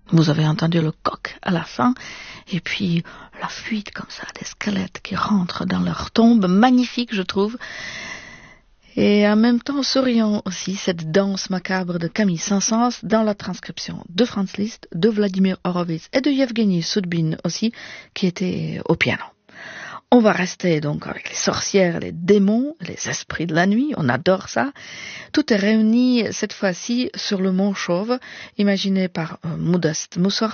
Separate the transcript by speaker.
Speaker 1: Vous avez entendu le coq à la fin, et puis la fuite comme ça, des squelettes qui rentrent dans leur tombe, magnifique je trouve. Et en même temps souriant aussi, cette danse macabre de Camille Saint-Saëns dans la transcription de Franz Liszt, de Vladimir Horowitz et de Yevgeny Sudbin aussi, qui était au piano. On va rester donc avec les sorcières, les démons, les esprits de la nuit, on adore ça. Tout est réuni cette fois-ci sur le mont Chauve, imaginé par Modest Mussorgsky.